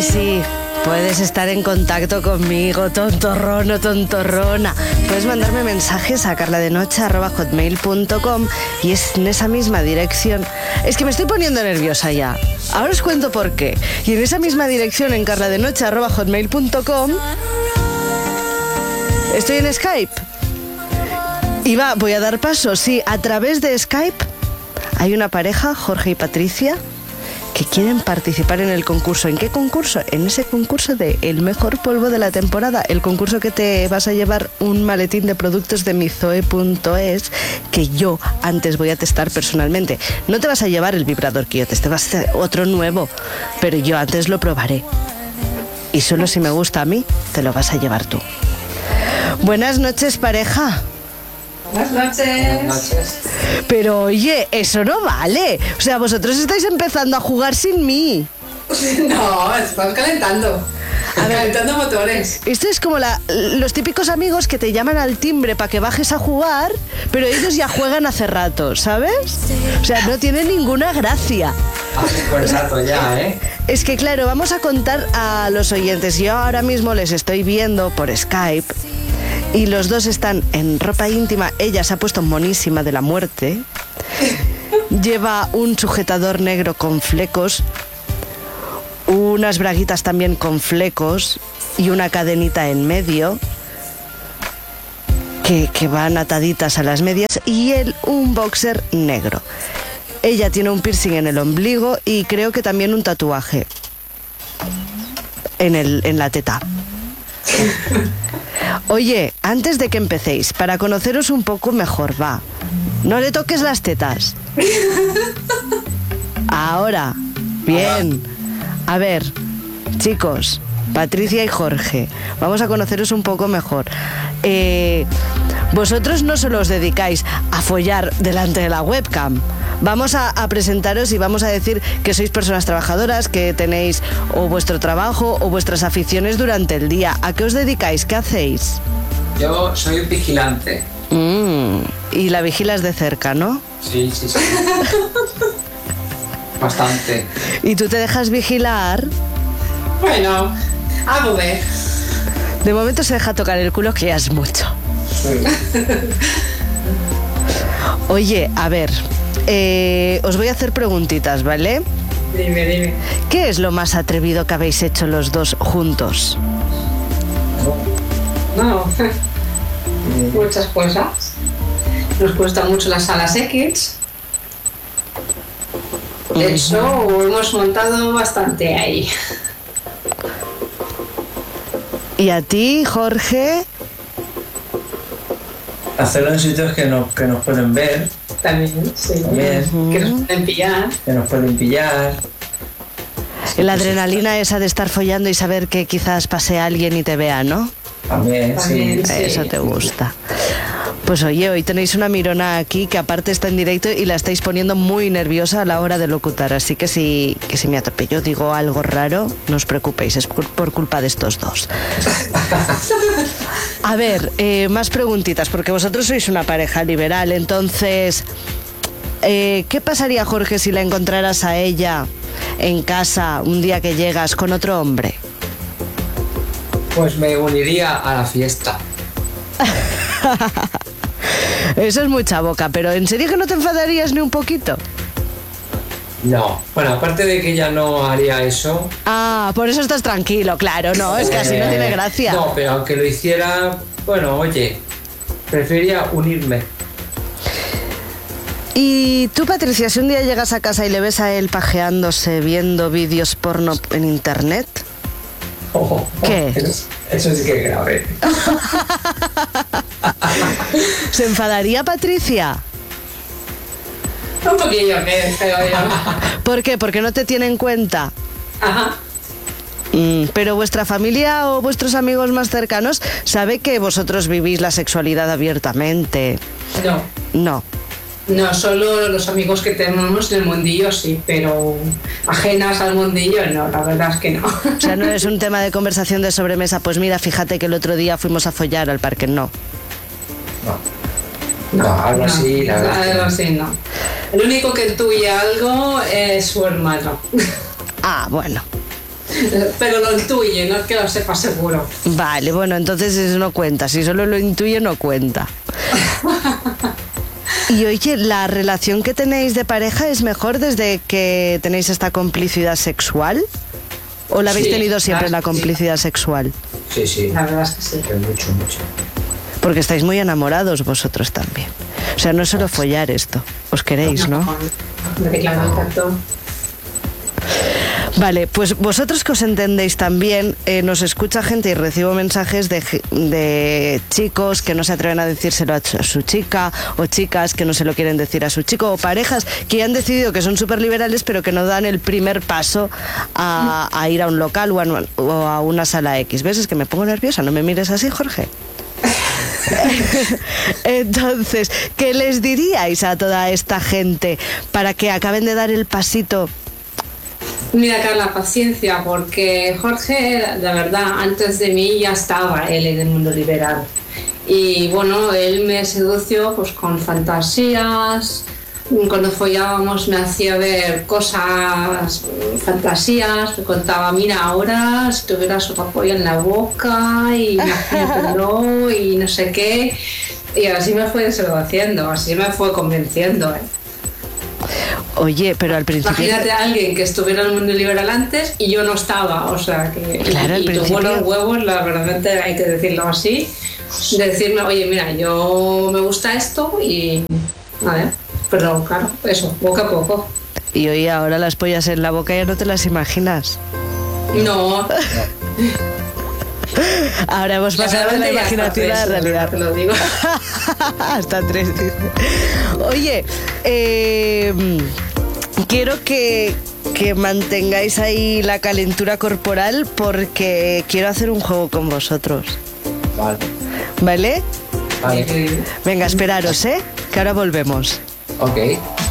Sí, puedes estar en contacto conmigo, tontorrón o tontorrona. Puedes mandarme mensajes a carladenoche@hotmail.com y es en esa misma dirección. Es que me estoy poniendo nerviosa ya. Ahora os cuento por qué. Y en esa misma dirección, en carladenoche@hotmail.com, estoy en Skype. Y voy a dar paso, sí, a través de Skype hay una pareja, Jorge y Patricia, que quieren participar en el concurso. ¿En qué concurso? En ese concurso de el mejor polvo de la temporada, el concurso que te vas a llevar un maletín de productos de mizoe.es que yo antes voy a testar personalmente. No te vas a llevar el vibrador que yo testé, vas a hacer otro nuevo, pero yo antes lo probaré. Y solo si me gusta a mí, te lo vas a llevar tú. Buenas noches, pareja. Buenas noches. Buenas noches. Pero oye, eso no vale. O sea, vosotros estáis empezando a jugar sin mí. No, estamos calentando. Calentando motores. Esto es como los típicos amigos que te llaman al timbre para que bajes a jugar, pero ellos ya juegan hace rato, ¿sabes? O sea, no tiene ninguna gracia. Hace buen rato ya, ¿eh? Es que claro, vamos a contar a los oyentes. Yo ahora mismo les estoy viendo por Skype y los dos están en ropa íntima. Ella se ha puesto monísima de la muerte. Lleva un sujetador negro con flecos, unas braguitas también con flecos y una cadenita en medio que van ataditas a las medias, y él un boxer negro. Ella tiene un piercing en el ombligo y creo que también un tatuaje en la teta. Oye, antes de que empecéis, para conoceros un poco mejor, no le toques las tetas. Ahora, bien. A ver, chicos, Patricia y Jorge, vamos a conoceros un poco mejor. Vosotros no solo os dedicáis a follar delante de la webcam. Vamos a presentaros y vamos a decir que sois personas trabajadoras, que tenéis o vuestro trabajo o vuestras aficiones durante el día. ¿A qué os dedicáis? ¿Qué hacéis? Yo soy vigilante. Y la vigilas de cerca, ¿no? Sí. Bastante. ¿Y tú te dejas vigilar? Bueno, a ver. De momento se deja tocar el culo, que ya es mucho. Sí. Oye, a ver, os voy a hacer preguntitas, ¿vale? Dime. ¿Qué es lo más atrevido que habéis hecho los dos juntos? No, muchas cosas. Nos cuesta mucho las salas X. Eso hemos montado bastante ahí. ¿Y a ti, Jorge? Hacerlo en sitios que nos pueden ver. También, sí. También. Que nos pueden pillar. Que nos pueden pillar. La adrenalina esa de estar follando y saber que quizás pase alguien y te vea, ¿no? También, sí. Eso te gusta. Pues oye, hoy tenéis una mirona aquí que aparte está en directo y la estáis poniendo muy nerviosa a la hora de locutar, así que si me atropello, digo algo raro, no os preocupéis, es por culpa de estos dos. A ver, más preguntitas, porque vosotros sois una pareja liberal, entonces, ¿qué pasaría, Jorge, si la encontraras a ella en casa un día que llegas con otro hombre? Pues me uniría a la fiesta. Eso es mucha boca, pero ¿en serio que no te enfadarías ni un poquito? No. Bueno, aparte de que ella no haría eso. Ah, por eso estás tranquilo, claro, no, es que así no tiene gracia. No, pero aunque lo hiciera, bueno, oye, preferiría unirme. Y tú, Patricia, si un día llegas a casa y le ves a él pajeándose viendo vídeos porno en internet, ¿qué? Eso sí que es grave. ¿se enfadaría Patricia? Un poquillo, que creo yo. ¿Por qué? Porque no te tiene en cuenta. Ajá. Pero vuestra familia o vuestros amigos más cercanos sabe que vosotros vivís la sexualidad abiertamente. No. No, solo los amigos que tenemos en el mundillo sí, pero ajenas al mundillo no, la verdad es que no. O sea, no es un tema de conversación de sobremesa, pues mira, fíjate que el otro día fuimos a follar al parque, no. No, algo así, la verdad. Algo así, no. El único que intuye algo es su hermano. Ah, bueno. Pero lo intuye, no es que lo sepa seguro. Vale, bueno, entonces eso no cuenta. Si solo lo intuye, no cuenta. Y oye, ¿la relación que tenéis de pareja es mejor desde que tenéis esta complicidad sexual? ¿O la habéis Sí, tenido siempre claro, la complicidad sexual? Sí, sí. La verdad es que sí. Que mucho, mucho. Porque estáis muy enamorados vosotros también. O sea, no es solo follar esto. Os queréis, ¿no? De claro, exacto. Vale, pues vosotros que os entendéis también, nos escucha gente y recibo mensajes de chicos que no se atreven a decírselo a su chica, o chicas que no se lo quieren decir a su chico, o parejas que ya han decidido que son súper liberales pero que no dan el primer paso a ir a un local o a una sala X. ¿Ves? Es que me pongo nerviosa, no me mires así, Jorge. Entonces, ¿qué les diríais a toda esta gente para que acaben de dar el pasito? Mira, Carla, paciencia, porque Jorge, la verdad, antes de mí ya estaba él en el mundo liberal. Y bueno, él me sedució pues con fantasías. Cuando follábamos me hacía ver cosas, fantasías, me contaba, mira, ahora si tuviera sopapolla en la boca y imagínatelo y no sé qué. Y así me fue seduciendo, así me fue convenciendo. Oye, pero al principio... Imagínate a alguien que estuviera en el mundo liberal antes y yo no estaba, o sea que... Claro, al y tuvo principio... los huevos, la verdad hay que decirlo así, de decirme, oye, mira, yo me gusta esto y... A ver, pero claro, eso, poco a poco. Y hoy ahora las pollas en la boca ya no te las imaginas. No. Ahora hemos pasado de la imaginación a la realidad. Te lo digo. Hasta 3, dice. Oye, quiero que mantengáis ahí la calentura corporal porque quiero hacer un juego con vosotros. Vale. ¿Vale? Vale. Venga, esperaros, que ahora volvemos. Ok.